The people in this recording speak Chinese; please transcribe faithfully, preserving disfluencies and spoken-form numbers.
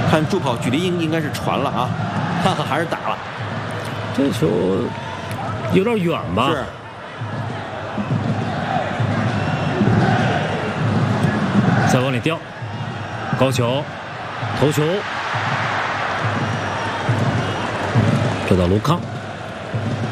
看助跑距离应应该是传了啊，看看还是打了。 这球有点远吧？ 是。 再往里吊，高球，头球，这到卢康。